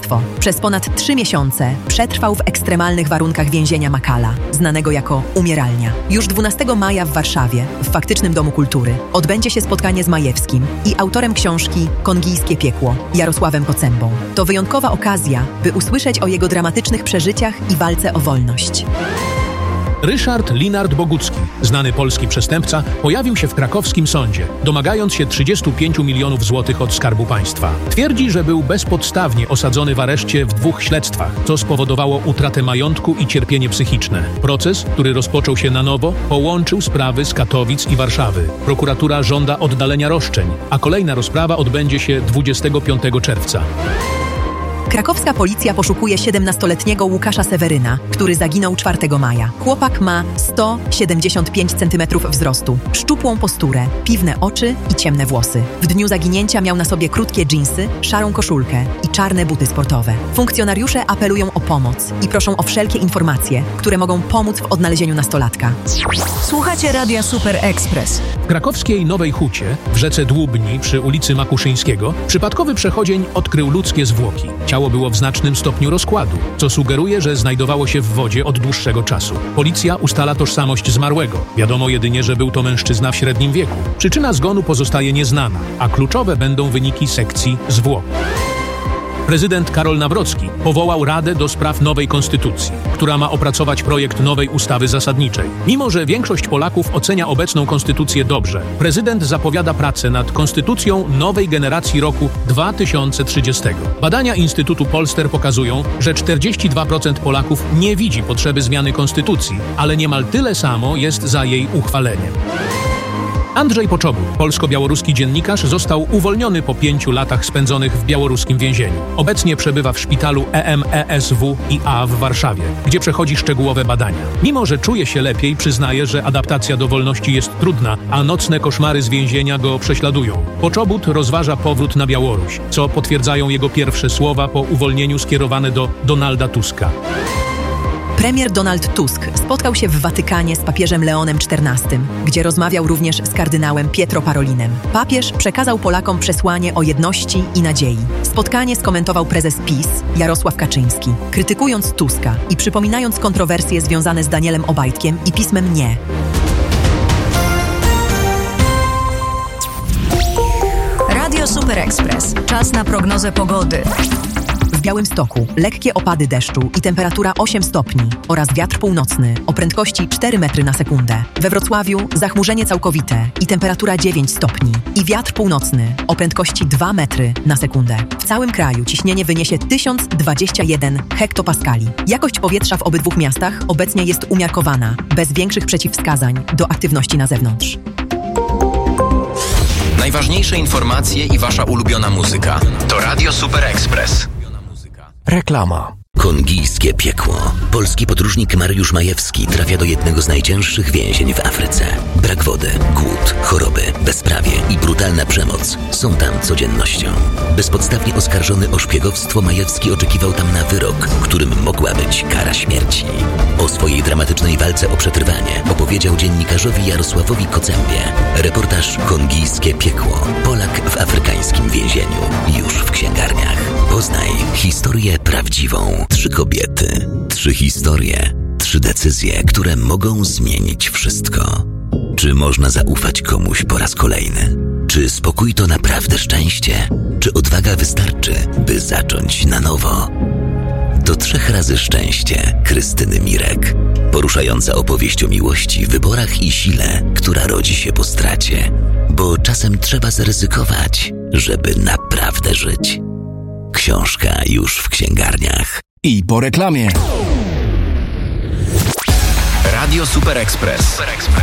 zabójstwo. Przez ponad 3 miesiące przetrwał w ekstremalnych warunkach więzienia Makala, znanego jako umieralnia. Już 12 maja w Warszawie, w faktycznym Domu Kultury, odbędzie się spotkanie z Majewskim i autorem książki Kongijskie piekło, Jarosławem Kocembą. To wyjątkowa okazja, by usłyszeć o jego dramatycznych przeżyciach i walce o wolność. Ryszard Linard Bogucki, znany polski przestępca, pojawił się w krakowskim sądzie, domagając się 35 milionów złotych od Skarbu Państwa. Twierdzi, że był bezpodstawnie osadzony w areszcie w 2 śledztwach, co spowodowało utratę majątku i cierpienie psychiczne. Proces, który rozpoczął się na nowo, połączył sprawy z Katowic i Warszawy. Prokuratura żąda oddalenia roszczeń, a kolejna rozprawa odbędzie się 25 czerwca. Krakowska policja poszukuje 17-letniego Łukasza Seweryna, który zaginął 4 maja. Chłopak ma 175 cm wzrostu, szczupłą posturę, piwne oczy i ciemne włosy. W dniu zaginięcia miał na sobie krótkie dżinsy, szarą koszulkę i czarne buty sportowe. Funkcjonariusze apelują o pomoc i proszą o wszelkie informacje, które mogą pomóc w odnalezieniu nastolatka. Słuchacie Radia Super Express. W krakowskiej Nowej Hucie, w rzece Dłubni przy ulicy Makuszyńskiego, przypadkowy przechodzień odkrył ludzkie zwłoki. Ciało było w znacznym stopniu rozkładu, co sugeruje, że znajdowało się w wodzie od dłuższego czasu. Policja ustala tożsamość zmarłego. Wiadomo jedynie, że był to mężczyzna w średnim wieku. Przyczyna zgonu pozostaje nieznana, a kluczowe będą wyniki sekcji zwłok. Prezydent Karol Nawrocki powołał Radę do spraw nowej konstytucji, która ma opracować projekt nowej ustawy zasadniczej. Mimo że większość Polaków ocenia obecną konstytucję dobrze, prezydent zapowiada pracę nad konstytucją nowej generacji roku 2030. Badania Instytutu Polster pokazują, że 42% Polaków nie widzi potrzeby zmiany konstytucji, ale niemal tyle samo jest za jej uchwaleniem. Andrzej Poczobut, polsko-białoruski dziennikarz, został uwolniony po 5 latach spędzonych w białoruskim więzieniu. Obecnie przebywa w szpitalu EMESWiA w Warszawie, gdzie przechodzi szczegółowe badania. Mimo że czuje się lepiej, przyznaje, że adaptacja do wolności jest trudna, a nocne koszmary z więzienia go prześladują. Poczobut rozważa powrót na Białoruś, co potwierdzają jego pierwsze słowa po uwolnieniu skierowane do Donalda Tuska. Premier Donald Tusk spotkał się w Watykanie z papieżem Leonem XIV, gdzie rozmawiał również z kardynałem Pietro Parolinem. Papież przekazał Polakom przesłanie o jedności i nadziei. Spotkanie skomentował prezes PiS Jarosław Kaczyński, krytykując Tuska i przypominając kontrowersje związane z Danielem Obajtkiem i pismem Nie. Radio Super Express. Czas na prognozę pogody. W Białymstoku lekkie opady deszczu i temperatura 8 stopni oraz wiatr północny o prędkości 4 metry na sekundę. We Wrocławiu zachmurzenie całkowite i temperatura 9 stopni i wiatr północny o prędkości 2 metry na sekundę. W całym kraju ciśnienie wyniesie 1021 hektopaskali. Jakość powietrza w obydwu miastach obecnie jest umiarkowana, bez większych przeciwwskazań do aktywności na zewnątrz. Najważniejsze informacje i wasza ulubiona muzyka to Radio Super Express. Reklama. Kongijskie piekło. Polski podróżnik Mariusz Majewski trafia do jednego z najcięższych więzień w Afryce. Brak wody, głód, choroby, bezprawie i brutalna przemoc są tam codziennością. Bezpodstawnie oskarżony o szpiegowstwo, Majewski oczekiwał tam na wyrok, którym mogła być kara śmierci. O swojej dramatycznej walce o przetrwanie opowiedział dziennikarzowi Jarosławowi Kocembie. Reportaż Kongijskie piekło. Polak w afrykańskim więzieniu. Już w księgarniach. Poznaj historię prawdziwą. 3 kobiety, 3 historie, 3 decyzje, które mogą zmienić wszystko. Czy można zaufać komuś po raz kolejny? Czy spokój to naprawdę szczęście? Czy odwaga wystarczy, by zacząć na nowo? To 3 razy szczęście Krystyny Mirek. Poruszająca opowieść o miłości, wyborach i sile, która rodzi się po stracie. Bo czasem trzeba zaryzykować, żeby naprawdę żyć. Książka już w księgarniach. I po reklamie. Radio Super Express.